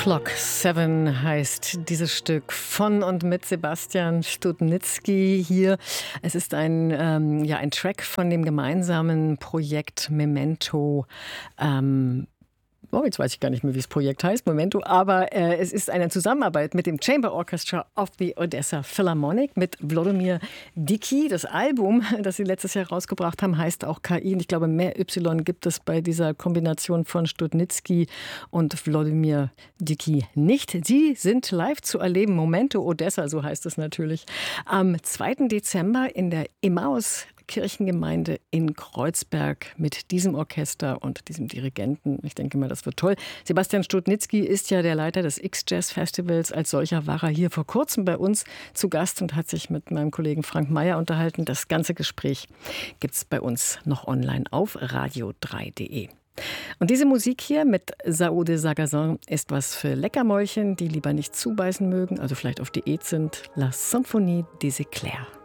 Clock 7 heißt dieses Stück von und mit Sebastian Studnitzky hier. Es ist ein Track von dem gemeinsamen Projekt Memento. Jetzt weiß ich gar nicht mehr, wie das Projekt heißt, Memento, aber es ist eine Zusammenarbeit mit dem Chamber Orchestra of the Odessa Philharmonic mit Wlodomir Dicki. Das Album, das sie letztes Jahr rausgebracht haben, heißt auch KI. Und ich glaube, mehr Y gibt es bei dieser Kombination von Studnitzky und Wlodomir Dicki nicht. Sie sind live zu erleben. Momento Odessa, so heißt es natürlich. Am 2. Dezember in der Emmaus Kirchengemeinde in Kreuzberg mit diesem Orchester und diesem Dirigenten. Ich denke mal, das wird toll. Sebastian Studnitzky ist ja der Leiter des X-Jazz-Festivals. Als solcher war er hier vor kurzem bei uns zu Gast und hat sich mit meinem Kollegen Frank Meyer unterhalten. Das ganze Gespräch gibt es bei uns noch online auf radio3.de. Und diese Musik hier mit São de Sagazin ist was für Leckermäulchen, die lieber nicht zubeißen mögen, also vielleicht auf Diät sind. La Symphonie des Éclairs.